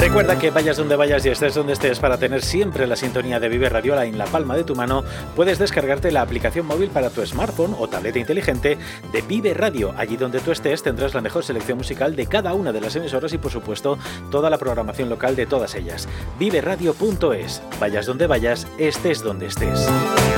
Recuerda que vayas donde vayas y estés donde estés, para tener siempre la sintonía de Vive Radio en la palma de tu mano, puedes descargarte la aplicación móvil para tu smartphone o tableta inteligente de Vive Radio. Allí donde tú estés tendrás la mejor selección musical de cada una de las emisoras y, por supuesto, toda la programación local de todas ellas. Viveradio.es. Vayas donde vayas, estés donde estés.